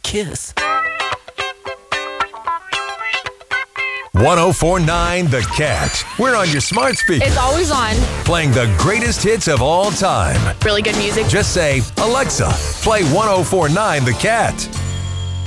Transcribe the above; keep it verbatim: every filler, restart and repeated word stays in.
kiss. ten forty-nine The Cat. We're on your smart speaker. It's always on. Playing the greatest hits of all time. Really good music. Just say, Alexa, play ten forty-nine The Cat.